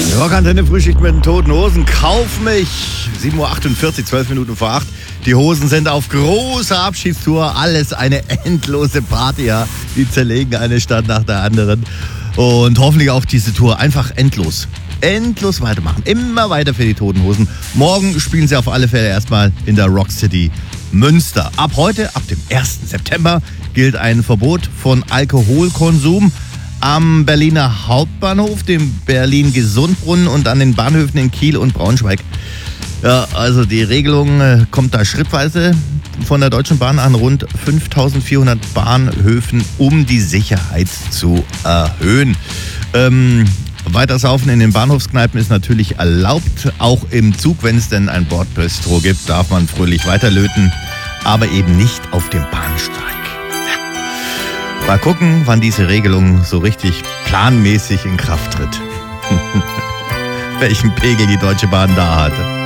Rockantenne Frühschicht mit den Toten Hosen. Kauf mich! 7.48 Uhr, 12 Minuten vor 8. Die Hosen sind auf großer Abschiedstour. Alles eine endlose Party, ja. Die zerlegen eine Stadt nach der anderen. Und hoffentlich auch diese Tour einfach endlos weitermachen. Immer weiter für die Toten Hosen. Morgen spielen sie auf alle Fälle erstmal in der Rock City Münster. Ab heute, ab dem 1. September, gilt ein Verbot von Alkoholkonsum am Berliner Hauptbahnhof, dem Berlin-Gesundbrunnen und an den Bahnhöfen in Kiel und Braunschweig. Ja, also die Regelung kommt da schrittweise von der Deutschen Bahn an rund 5.400 Bahnhöfen, um die Sicherheit zu erhöhen. Weiter saufen in den Bahnhofskneipen ist natürlich erlaubt. Auch im Zug, wenn es denn ein Bordbistro gibt, darf man fröhlich weiterlöten, aber eben nicht auf dem Bahnsteig. Ja. Mal gucken, wann diese Regelung so richtig planmäßig in Kraft tritt. Welchen Pegel die Deutsche Bahn da hatte.